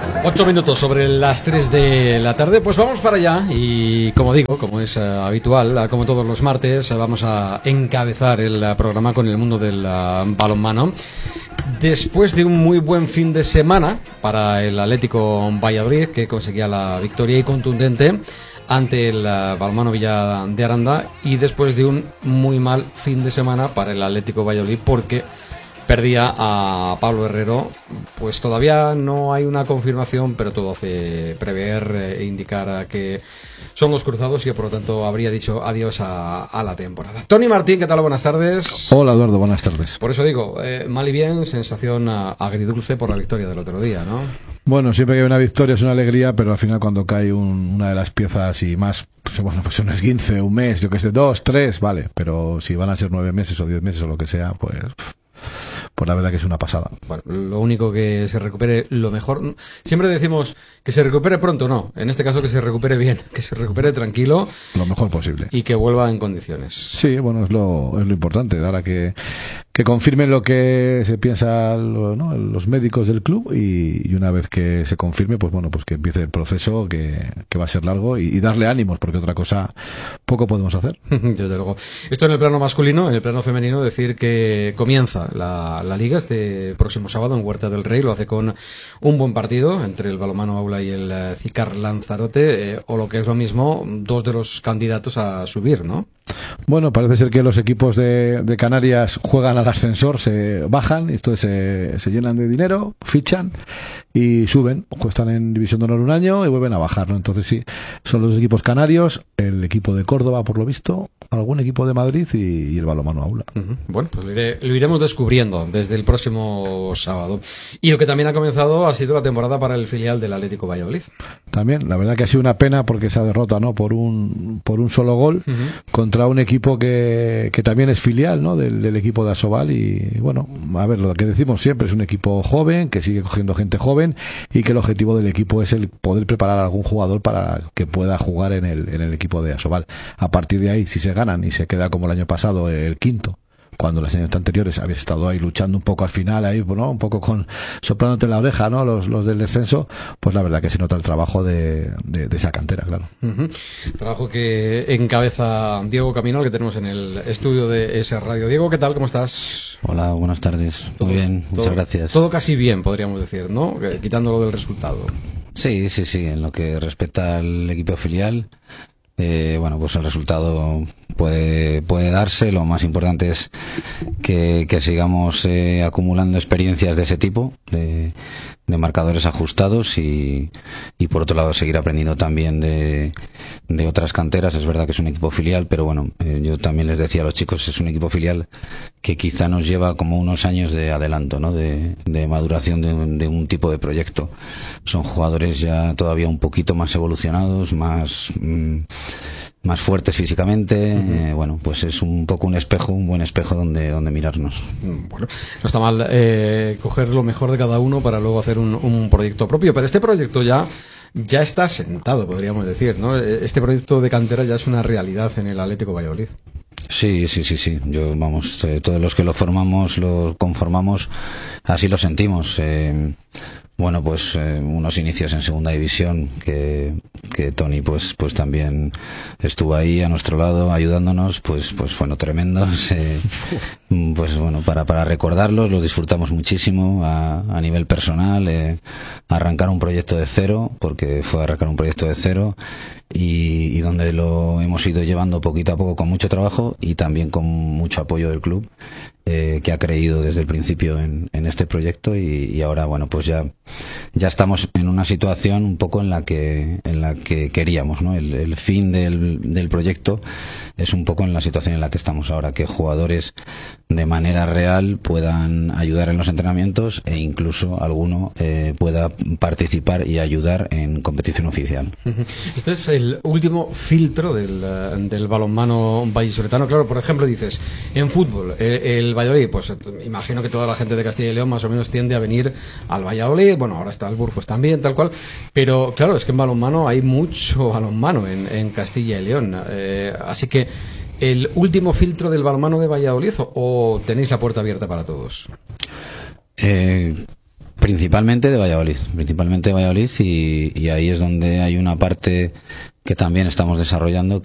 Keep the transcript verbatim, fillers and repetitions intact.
Ocho minutos sobre las tres de la tarde, pues vamos para allá y como digo, como es uh, habitual, uh, como todos los martes, uh, vamos a encabezar el uh, programa con el mundo del uh, balonmano. Después de un muy buen fin de semana para el Atlético Valladolid, que conseguía la victoria y contundente ante el uh, balonmano Villa de Aranda, y después de un muy mal fin de semana para el Atlético Valladolid porque perdía a Pablo Herrero. Pues todavía no hay una confirmación, pero todo hace prever e indicar que son los cruzados y que por lo tanto habría dicho adiós a, a la temporada. Tony Martín, ¿qué tal? Buenas tardes. Hola Eduardo, buenas tardes. Por eso digo, eh, mal y bien, sensación agridulce por la victoria del otro día, ¿no? Bueno, siempre que hay una victoria es una alegría, pero al final cuando cae un, una de las piezas y más, pues, bueno, pues un esguince, un mes, yo que sé, dos, tres, vale, pero si van a ser nueve meses o diez meses o lo que sea, pues... pues la verdad que es una pasada. Bueno, lo único que se recupere lo mejor. Siempre decimos que se recupere pronto, no. En este caso que se recupere bien, que se recupere tranquilo. Lo mejor posible. Y que vuelva en condiciones. Sí, bueno, es lo, es lo importante. Ahora que, que confirmen lo que se piensa lo, ¿no? los médicos del club y, y una vez que se confirme, pues bueno, pues que empiece el proceso que, que va a ser largo y, y darle ánimos, porque otra cosa poco podemos hacer. Desde luego. Esto en el plano masculino, en el plano femenino, decir que comienza la, la liga este próximo sábado en Huerta del Rey. Lo hace con un buen partido entre el balonmano Aula y el uh, Cicar Lanzarote, eh, o lo que es lo mismo, dos de los candidatos a subir, ¿no? Bueno, parece ser que los equipos de, de Canarias juegan al ascensor, se bajan, y entonces se, se llenan de dinero, fichan y suben, están en División de Honor un año y vuelven a bajar, ¿no? Entonces sí, son los equipos canarios, el equipo de Córdoba por lo visto, algún equipo de Madrid y, y el balonmano Aula. Uh-huh. Bueno, pues lo, iré, lo iremos descubriendo desde el próximo sábado. Y lo que también ha comenzado ha sido la temporada para el filial del Atlético Valladolid. También, la verdad que ha sido una pena porque esa derrota, ¿no? Por un, por un solo gol uh-huh. contra un equipo que, que también es filial, ¿no? Del, del equipo de Asobal y bueno, a ver, lo que decimos siempre es un equipo joven, que sigue cogiendo gente joven y que el objetivo del equipo es el poder preparar a algún jugador para que pueda jugar en el, en el equipo de Asobal. A partir de ahí, si se ganan y se queda como el año pasado el quinto, cuando los años anteriores habéis estado ahí luchando un poco al final, ahí, ¿no? Un poco con soplándote en la oreja, ¿no? Los, los del descenso, pues la verdad que se nota el trabajo de, de, de esa cantera, claro. Uh-huh. Trabajo que encabeza Diego Camino, que tenemos en el estudio de ese Radio. Diego, ¿qué tal? ¿Cómo estás? Hola, buenas tardes. Todo, Muy bien, todo, muchas gracias. Todo casi bien, podríamos decir, ¿no? Quitándolo del resultado. Sí, sí, sí, en lo que respecta al equipo filial. Eh, bueno, pues el resultado puede, puede darse. Lo más importante es que, que sigamos eh, acumulando experiencias de ese tipo, de, de marcadores ajustados y, y por otro lado seguir aprendiendo también de, de otras canteras. Es verdad que es un equipo filial, pero bueno, eh, yo también les decía a los chicos, es un equipo filial que quizá nos lleva como unos años de adelanto, ¿no? De, de maduración de, de un tipo de proyecto. Son jugadores ya todavía un poquito más evolucionados, más... Mmm, más fuertes físicamente. Uh-huh. eh, bueno, pues es un poco un espejo, un buen espejo donde, donde mirarnos. Bueno, no está mal eh, coger lo mejor de cada uno para luego hacer un, un proyecto propio, pero este proyecto ya ya está sentado, podríamos decir, ¿no? Este proyecto de cantera ya es una realidad en el Atlético Valladolid. Sí, sí, sí, sí. Yo, vamos, eh, todos los que lo formamos, lo conformamos, así lo sentimos. Eh, Bueno, pues eh, unos inicios en segunda división que, que Tony pues pues también estuvo ahí a nuestro lado ayudándonos, pues pues bueno, tremendos. Eh, pues bueno, para para recordarlos, los disfrutamos muchísimo a, a nivel personal. Eh, arrancar un proyecto de cero, porque fue arrancar un proyecto de cero. Y, y donde lo hemos ido llevando poquito a poco con mucho trabajo y también con mucho apoyo del club, eh, que ha creído desde el principio en, en este proyecto y, y ahora bueno pues ya ya estamos en una situación un poco en la que en la que queríamos, ¿no? El, el fin del, del proyecto es un poco en la situación en la que estamos ahora, que jugadores de manera real puedan ayudar en los entrenamientos e incluso alguno eh, pueda participar y ayudar en competición oficial. Este es el último filtro del, del balonmano vallisoletano. Claro, por ejemplo, dices, en fútbol, el, el Valladolid, pues imagino que toda la gente de Castilla y León más o menos tiende a venir al Valladolid, bueno, ahora está el Burgos también, tal cual, pero claro, es que en balonmano hay mucho balonmano en, en Castilla y León, eh, así que ¿el último filtro del balonmano de Valladolid o, o tenéis la puerta abierta para todos? Eh... Principalmente de Valladolid, principalmente de Valladolid y, y ahí es donde hay una parte que también estamos desarrollando